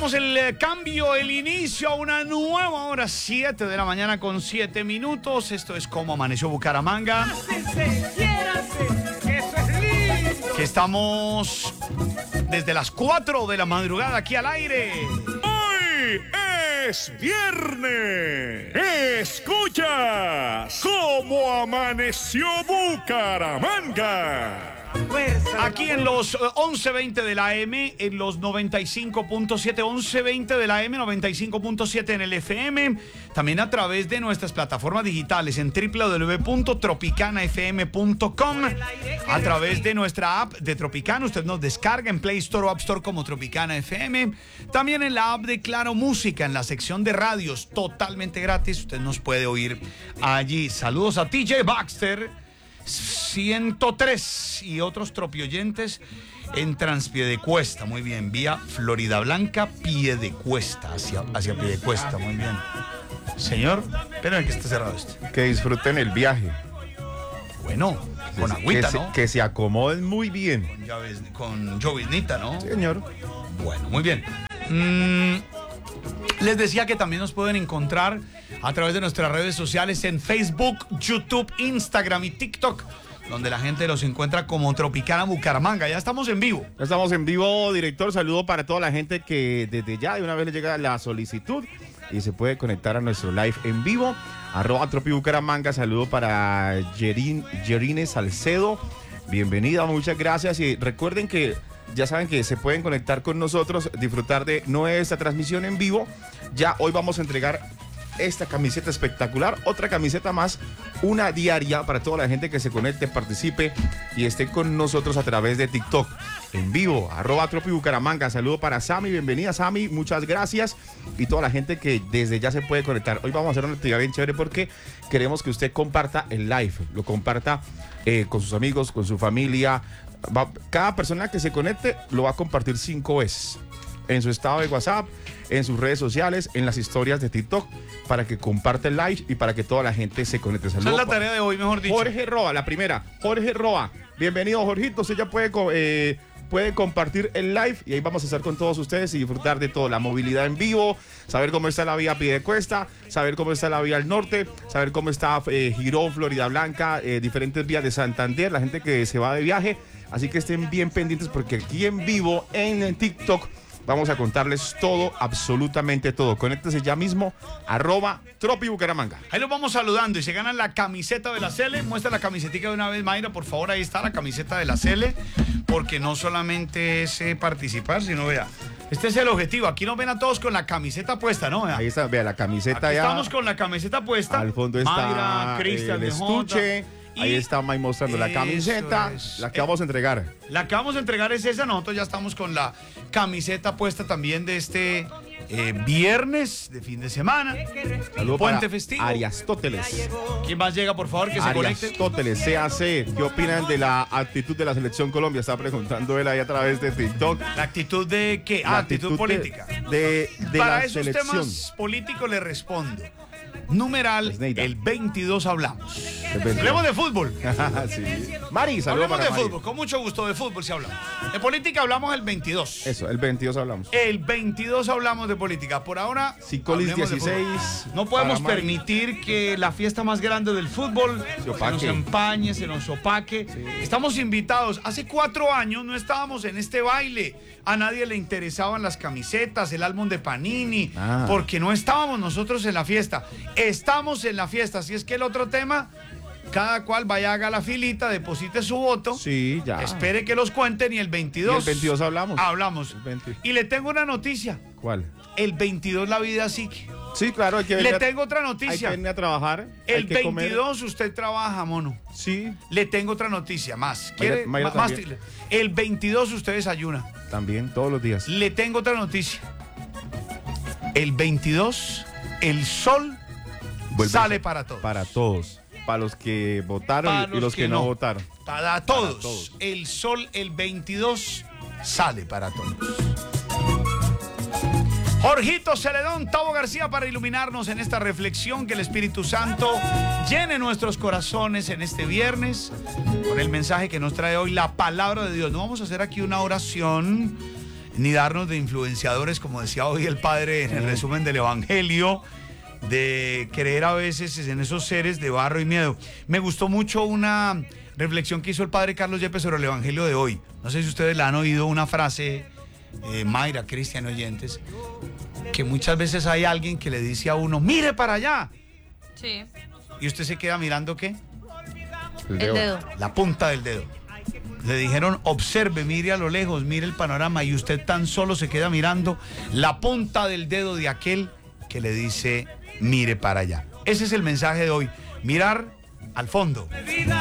Damos el cambio, el inicio a una nueva hora, 7 de la mañana con 7 minutos. Esto es Cómo Amaneció Bucaramanga. Que estamos desde las 4 de la madrugada aquí al aire. Hoy es viernes. Escuchas Cómo Amaneció Bucaramanga. Aquí en los 11:20 de la AM, en los 95.7, 11:20 de la AM, 95.7 en el FM, también a través de nuestras plataformas digitales en www.tropicanafm.com, a través de nuestra app de Tropicana, usted nos descarga en Play Store o App Store como Tropicana FM, también en la app de Claro Música, en la sección de radios, totalmente gratis, usted nos puede oír allí. Saludos a TJ Baxter 103 y otros tropioyentes en Transpiedecuesta, muy bien, vía Florida Blanca, Piedecuesta, hacia Piedecuesta, muy bien. Señor, espérenme que esté cerrado esto. Que disfruten el viaje. Bueno, con agüita, ¿no? Que se acomoden muy bien. Con lloviznita, ¿no? Señor. Bueno, muy bien. Les decía que también nos pueden encontrar a través de nuestras redes sociales en Facebook, YouTube, Instagram y TikTok, donde la gente los encuentra como Tropicana Bucaramanga. Ya estamos en vivo. Ya estamos en vivo, director. Saludo para toda la gente que desde ya de una vez le llega la solicitud y se puede conectar a nuestro live en vivo. @tropibucaramanga. Saludo para Yerine Salcedo. Bienvenida, muchas gracias. Y recuerden que ya saben que se pueden conectar con nosotros, disfrutar de nuestra transmisión en vivo. Ya hoy vamos a entregar esta camiseta espectacular, otra camiseta más, una diaria para toda la gente que se conecte, participe y esté con nosotros a través de TikTok en vivo, @tropibucaramanga. Saludo para Sammy, bienvenida Sammy, muchas gracias, y toda la gente que desde ya se puede conectar. Hoy vamos a hacer una actividad bien chévere porque queremos que usted comparta el live, lo comparta con sus amigos, con su familia. Cada persona que se conecte lo va a compartir 5 veces en su estado de WhatsApp, en sus redes sociales, en las historias de TikTok, para que comparte el live y para que toda la gente se conecte. Esa es la tarea de hoy, mejor dicho. Jorge Roa, la primera. Jorge Roa, bienvenido, Jorgito. Usted ya puede compartir el live y ahí vamos a estar con todos ustedes y disfrutar de toda la movilidad en vivo, saber cómo está la vía Piedecuesta, saber cómo está la vía al norte, saber cómo está Girón, Florida Blanca, diferentes vías de Santander, la gente que se va de viaje. Así que estén bien pendientes porque aquí en vivo, en TikTok, vamos a contarles todo, absolutamente todo. Conéctese ya mismo, @tropibucaramanga. Ahí los vamos saludando y se ganan la camiseta de la Cele. Muestra la camisetica de una vez, Mayra, por favor. Ahí está la camiseta de la Cele, porque no solamente es participar, sino vea, este es el objetivo. Aquí nos ven a todos con la camiseta puesta, ¿no? Vea. Ahí está, vea la camiseta. Aquí ya. Estamos con la camiseta puesta. Al fondo está Mayra, Cristian, el estuche. Ahí está May mostrando la camiseta, la que vamos a entregar. La que vamos a entregar es esa. Nosotros ya estamos con la camiseta puesta también de este viernes de fin de semana. Saludos Puente para festivo. Ariastóteles. ¿Quién más llega, por favor, que se conecte? Ariastóteles, CAC. ¿Qué opinan de la actitud de la Selección Colombia? Está preguntando él ahí a través de TikTok. ¿La actitud de qué? Actitud política. De para la esos selección. temas políticos le respondo. Numeral, Esneida. el 22 hablamos. El 22. Hablemos de fútbol. Sí. Mari, saludos Hablemos para de Mari. fútbol, con mucho gusto de fútbol si hablamos. De política hablamos el 22. Eso, el 22 hablamos. El 22 hablamos de política. Por ahora, Sicolis hablemos de 16. fútbol. No podemos para Mari. permitir que la fiesta más grande del fútbol se opaque. nos empañe, se nos opaque. Sí. Estamos invitados. Hace 4 años no estábamos en este baile. A nadie le interesaban las camisetas, el álbum de Panini, porque no estábamos nosotros en la fiesta. Estamos en la fiesta. Así es que el otro tema, cada cual vaya, haga la filita, deposite su voto. Sí, ya. Espere que los cuenten y el 22. Y el 22 hablamos. Hablamos. El 20. Y le tengo una noticia. ¿Cuál? El 22 la vida sigue. Sí, claro, hay que venir. Le tengo otra Hay que noticia. venir a trabajar. El hay que comer. 22 usted trabaja, mono. Sí, Le tengo otra noticia más. ¿Quiere Mayra más? también. El 22 usted desayuna. también, todos los días. Le tengo otra noticia. El 22 el sol sale para todos. Para todos. Para los que votaron Para y los que no votaron. Para todos. Para todos. El sol el 22 sale para todos. Jorgito Celedón, Tavo García, para iluminarnos en esta reflexión, que el Espíritu Santo llene nuestros corazones en este viernes con el mensaje que nos trae hoy la palabra de Dios. No vamos a hacer aquí una oración ni darnos de influenciadores, como decía hoy el padre en el resumen del Evangelio, de creer a veces en esos seres de barro y miedo. Me gustó mucho una reflexión que hizo el padre Carlos Yepes sobre el Evangelio de hoy. No sé si ustedes la han oído, una frase, Mayra, Cristian, oyentes, que muchas veces hay alguien que le dice a uno, mire para allá. Sí. Y usted se queda mirando, ¿qué? El dedo. La punta del dedo. Le dijeron, observe, mire a lo lejos, mire el panorama, y usted tan solo se queda mirando la punta del dedo de aquel que le dice, mire para allá. Ese es el mensaje de hoy, mirar al fondo.